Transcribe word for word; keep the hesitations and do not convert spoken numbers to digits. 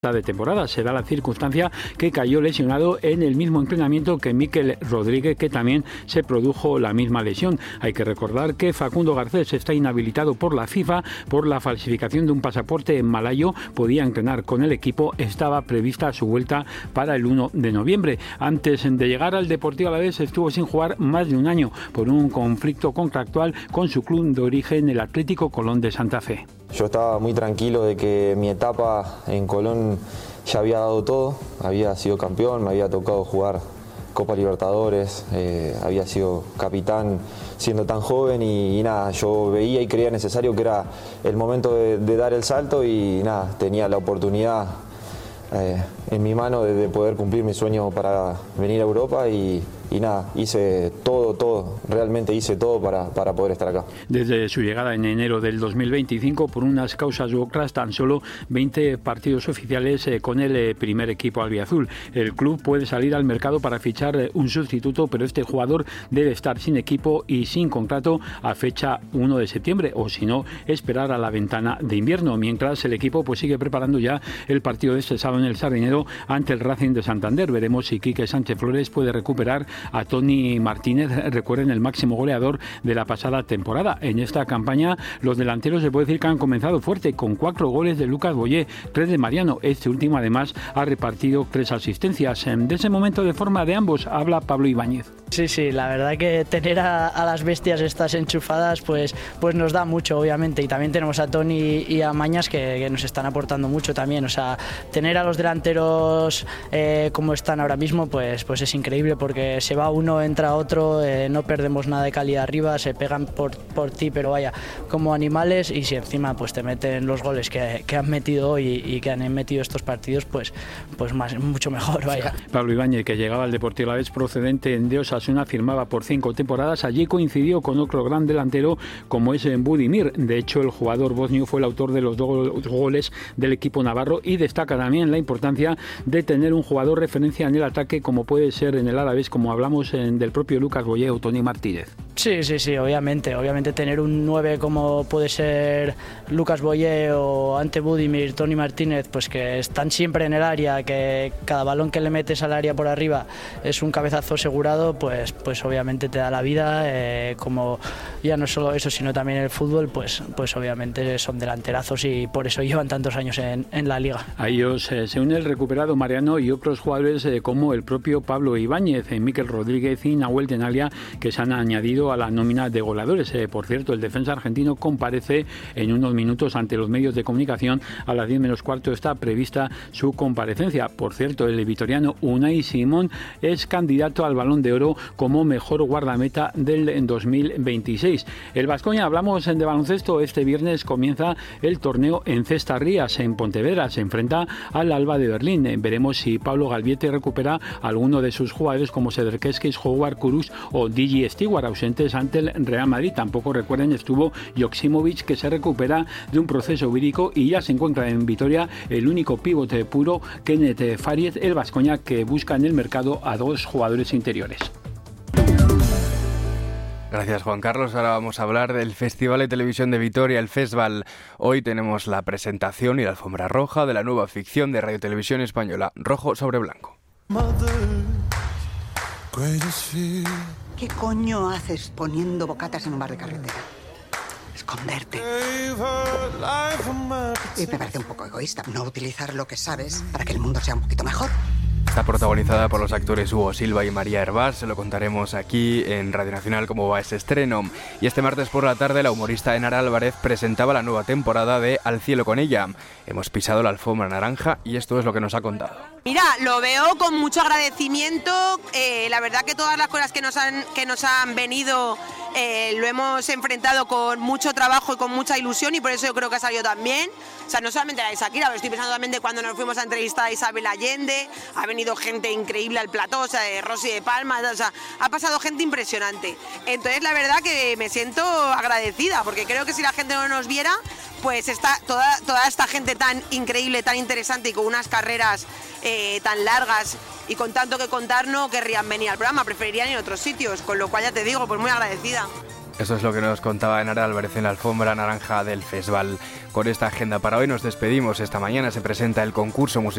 de temporada. Se da la circunstancia que cayó lesionado en el mismo entrenamiento que Mikel Rodríguez, que también se produjo la misma lesión. Hay que recordar que Facundo Garcés está inhabilitado por la FIFA por la falsificación de un pasaporte malayo. Podía entrenar con el equipo, estaba prevista su vuelta para el uno de noviembre. Antes de llegar al Deportivo Alavés estuvo sin jugar más de un año por un conflicto contractual con su club de origen, el Atlético Colón de Santa Fe. Yo estaba muy tranquilo de que mi etapa en Colón ya había dado todo, había sido campeón, me había tocado jugar Copa Libertadores, eh, había sido capitán siendo tan joven y, y nada, yo veía y creía necesario que era el momento de, de dar el salto y nada, tenía la oportunidad eh, en mi mano de, de poder cumplir mi sueño para venir a Europa y, y nada, hice todo, todo, realmente hice todo para, para poder estar acá. Desde su llegada en enero del dos mil veinticinco, por unas causas u otras, tan solo veinte partidos oficiales eh, con el eh, primer equipo albiazul. El club puede salir al mercado para fichar eh, un sustituto, pero este jugador debe estar sin equipo y sin contrato a fecha uno de septiembre, o si no, esperar a la ventana de invierno, mientras el equipo pues sigue preparando ya el partido de este sábado en el Sardinero ante el Racing de Santander. Veremos si Quique Sánchez Flores puede recuperar a Toni Martínez, recuerden, el máximo goleador de la pasada temporada. En esta campaña los delanteros se puede decir que han comenzado fuerte, con cuatro goles de Lucas Boyé, tres de Mariano. Este último además ha repartido tres asistencias. De ese momento de forma de ambos habla Pablo Ibáñez. Sí, sí, la verdad que tener a, a las bestias estas enchufadas pues, pues nos da mucho, obviamente, y también tenemos a Toni y a Mañas que, que nos están aportando mucho también. O sea, tener a los delanteros eh, como están ahora mismo pues, pues es increíble, porque se va uno, entra otro, eh, no perdemos nada de calidad arriba, se pegan por, por ti, pero vaya, como animales, y si encima pues te meten los goles que, que han metido hoy y que han metido estos partidos, pues, pues más, mucho mejor, vaya. Pablo Ibáñez, que llegaba al Deportivo Alavés procedente de Osasuna, firmaba por cinco temporadas. Allí coincidió con otro gran delantero como es Budimir. De hecho, el jugador bosnio fue el autor de los dos goles del equipo navarro y destaca también la importancia de tener un jugador referencia en el ataque, como puede ser en el Alavés, como hablamos en, del propio Lucas Boyé o Toni Martínez. Sí, sí, sí, obviamente. Obviamente tener un nueve como puede ser Lucas Boyé o Ante Budimir, Toni Martínez, pues que están siempre en el área, que cada balón que le metes al área por arriba es un cabezazo asegurado, pues, pues obviamente te da la vida. Eh, como ya no solo eso, sino también el fútbol, pues, pues obviamente son delanterazos y por eso llevan tantos años en, en la liga. A ellos eh, se une el recuperado Mariano y otros jugadores eh, como el propio Pablo Ibáñez, eh, Mikel Rodríguez y Nahuel Tenalia, que se han añadido a la nómina de goleadores. Eh, por cierto, el defensa argentino comparece en unos minutos ante los medios de comunicación. A las diez menos cuarto está prevista su comparecencia. Por cierto, el vitoriano Unai Simón es candidato al Balón de Oro como mejor guardameta del dos mil veintiséis. El Baskonia, hablamos de baloncesto. Este viernes comienza el torneo en Cesta Rías, en Pontevedra. Se enfrenta al Alba de Berlín. Eh, veremos si Pablo Galviete recupera a alguno de sus jugadores como Sederkeskis, Howard Kurus o Digi Stewart, ausentes ante el Real Madrid. Tampoco, recuerden, estuvo Joksimovic, que se recupera de un proceso vírico, y ya se encuentra en Vitoria el único pivote puro, Kenneth Fariez, el Baskonia, que busca en el mercado a dos jugadores interiores. Gracias, Juan Carlos. Ahora vamos a hablar del Festival de Televisión de Vitoria, el Festval. Hoy tenemos la presentación y la alfombra roja de la nueva ficción de Radio Televisión Española, Rojo sobre Blanco. ¿Qué coño haces poniendo bocatas en un bar de carretera? Esconderte. Y me parece un poco egoísta no utilizar lo que sabes para que el mundo sea un poquito mejor. Está protagonizada por los actores Hugo Silva y María Hervás. Se lo contaremos aquí en Radio Nacional cómo va ese estreno. Y este martes por la tarde la humorista Enara Álvarez presentaba la nueva temporada de Al cielo con ella. Hemos pisado la alfombra naranja y esto es lo que nos ha contado. Mira, lo veo con mucho agradecimiento. Eh, la verdad que todas las cosas que nos han, que nos han venido eh, lo hemos enfrentado con mucho trabajo y con mucha ilusión, y por eso yo creo que ha salido tan bien. O sea, no solamente la de Shakira, pero estoy pensando también de cuando nos fuimos a entrevistar a Isabel Allende. Ha venido gente increíble al plató, o sea, de Rosy de Palma, o sea, ha pasado gente impresionante. Entonces, la verdad que me siento agradecida, porque creo que si la gente no nos viera, pues está toda, toda esta gente tan increíble, tan interesante y con unas carreras eh, tan largas y con tanto que contar, no querrían venir al programa, preferirían ir a otros sitios, con lo cual ya te digo, pues muy agradecida. Eso es lo que nos contaba Enara Álvarez en la alfombra naranja del festival. Con esta agenda para hoy nos despedimos. Esta mañana se presenta el concurso musical